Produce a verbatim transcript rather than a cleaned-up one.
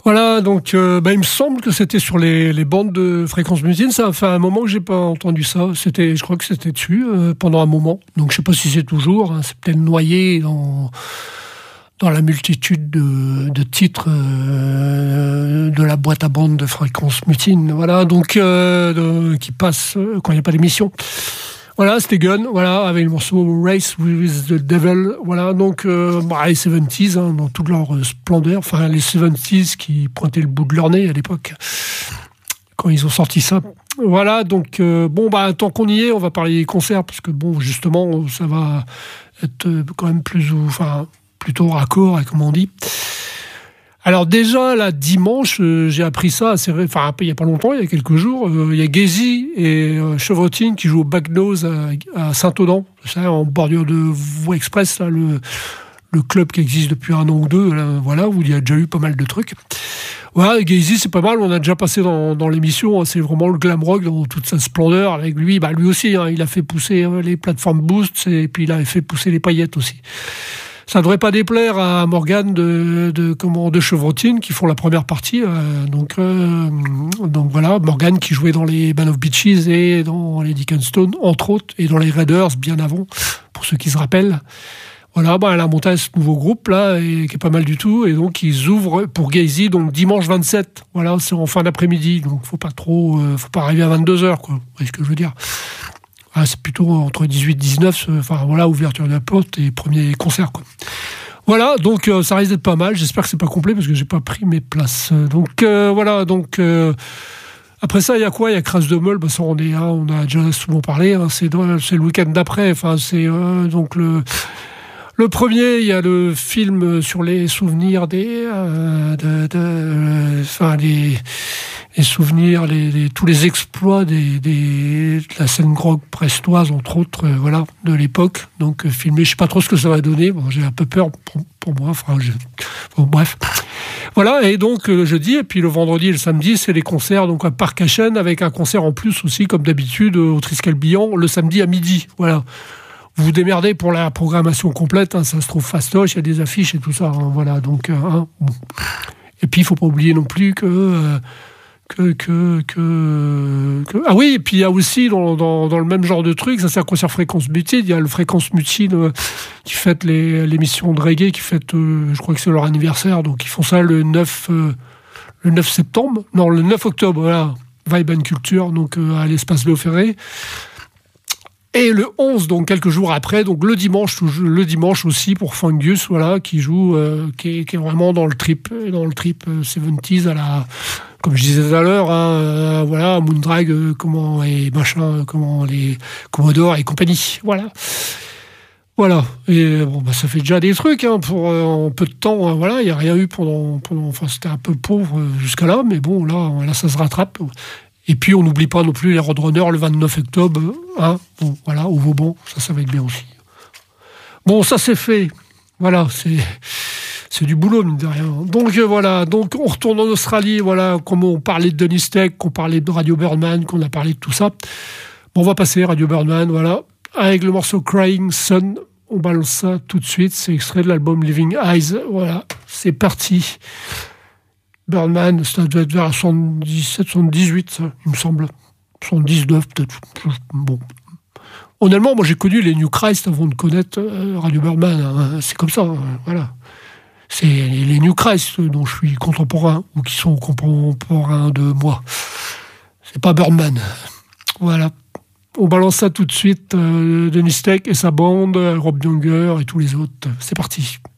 Voilà, donc euh, bah, il me semble que c'était sur les, les bandes de Fréquence Mutine. Ça fait un moment que j'ai pas entendu ça. C'était, je crois que c'était dessus euh, pendant un moment. Donc je sais pas si c'est toujours. Hein, c'est peut-être noyé dans dans la multitude de, de titres euh, de la boîte à bandes de Fréquence Mutine. Voilà, donc euh, de, qui passe euh, quand il n'y a pas d'émission. Voilà, c'était Gun, voilà, avec le morceau Race with the Devil, voilà, donc euh, bah, les soixante-dix, hein, dans toute leur splendeur, enfin les soixante-dix qui pointaient le bout de leur nez à l'époque, quand ils ont sorti ça. Voilà, donc euh, bon, bah tant qu'on y est, on va parler des concerts, parce que bon, justement, ça va être quand même plus, ou, enfin, plutôt raccord, comme on dit. Alors déjà, là, dimanche, euh, j'ai appris ça assez, enfin, il n'y a pas longtemps, il y a quelques jours, euh, il y a Gazy et euh, Chevrotine qui jouent au Bagnose à, à Saint-Audin, ça, en bordure de Voie Express, là, le, le club qui existe depuis un an ou deux, là, voilà, où il y a déjà eu pas mal de trucs. Voilà, Gazy, c'est pas mal, on a déjà passé dans, dans l'émission, hein, c'est vraiment le glam rock dans toute sa splendeur, avec lui, bah lui aussi, hein, il a fait pousser euh, les plateformes Boost, et puis il a fait pousser les paillettes aussi. Ça ne devrait pas déplaire à Morgane de, de, comment, de Chevrotine qui font la première partie. Euh, donc, euh, donc voilà, Morgane qui jouait dans les Band of Beaches et dans les Dick and Stone, entre autres, et dans les Raiders bien avant, pour ceux qui se rappellent. Voilà, bah, elle a monté ce nouveau groupe là, et, qui est pas mal du tout, et donc ils ouvrent pour Gazy, donc dimanche vingt-sept. Voilà, c'est en fin d'après-midi, donc faut pas trop, euh, faut pas arriver à vingt-deux heures, quoi. Vous voyez ce que je veux dire? Ah, c'est plutôt entre dix-huit et dix-neuf, enfin voilà, ouverture de la porte et premier concert, quoi. Voilà, donc euh, ça risque d'être pas mal. J'espère que c'est pas complet parce que j'ai pas pris mes places. Donc euh, voilà, donc euh, après ça, il y a quoi? Il y a Crasse de Meule, bah, ça on est, hein, on a déjà souvent parlé. Hein, c'est, c'est le week-end d'après. Enfin, c'est euh, donc le le premier. Il y a le film sur les souvenirs des, euh, de, de, enfin les les souvenirs, les, les, tous les exploits des, des, de la scène grog brestoise, entre autres, euh, voilà, de l'époque. Donc, euh, filmé, je sais pas trop ce que ça va donner. Bon, j'ai un peu peur pour, pour moi. Enfin, je, bon, bref. Voilà, et donc, euh, le jeudi, et puis le vendredi et le samedi, c'est les concerts, donc, à Parc à Chêne, avec un concert en plus aussi, comme d'habitude, au Triskel-Billon, le samedi à midi. Voilà. Vous vous démerdez pour la programmation complète, hein, ça se trouve fastoche, il y a des affiches et tout ça, hein, voilà. Donc, euh, hein, bon. Et puis, il faut pas oublier non plus que... Euh, Que, que, que, que... Ah oui, et puis il y a aussi dans, dans, dans le même genre de truc, ça c'est un concert Fréquence Mutine, il y a le Fréquence Mutine euh, qui fête les, l'émission de reggae, qui fête, euh, je crois que c'est leur anniversaire, donc ils font ça le neuf, euh, le neuf septembre, non le neuf octobre, voilà, Vibe and Culture, donc euh, à l'espace Léo Ferré. Et le onze, donc quelques jours après, donc le dimanche, le dimanche aussi pour Fungus, voilà, qui joue, euh, qui, est, qui est vraiment dans le trip, dans le trip euh, soixante-dix à la, comme je disais tout à l'heure, hein, euh, voilà, Moondrag, euh, comment et machin, comment les Commodore et compagnie, voilà, voilà. Et bon, bah ça fait déjà des trucs, hein, pour euh, en peu de temps, hein, voilà, il y a rien eu pendant, pendant, enfin c'était un peu pauvre euh, jusqu'à là, mais bon là, là ça se rattrape. Et puis, on n'oublie pas non plus les Roadrunners le vingt-neuf octobre, hein, bon, voilà, au Vauban, ça, ça va être bien aussi. Bon, ça, c'est fait. Voilà, c'est, c'est du boulot, mine de rien. Donc, euh, voilà, donc, on retourne en Australie, voilà, comme on parlait de Dennis Tech, qu'on parlait de Radio Birdman, qu'on a parlé de tout ça. Bon, on va passer Radio Birdman, voilà, avec le morceau Crying Sun. On balance ça tout de suite, c'est extrait de l'album Living Eyes, voilà, c'est parti. Birdman, ça doit être vers soixante-dix-sept soixante-dix-huit, ça, il me semble. soixante-dix-neuf, peut-être. Bon. Honnêtement, moi, j'ai connu les New Christ avant de connaître euh, Radio Birdman. Hein. C'est comme ça, hein, voilà. C'est les New Christ dont je suis contemporain, ou qui sont contemporains de moi. C'est pas Birdman. Voilà. On balance ça tout de suite. Euh, Dennis Tech et sa bande, Rob Younger et tous les autres. C'est parti.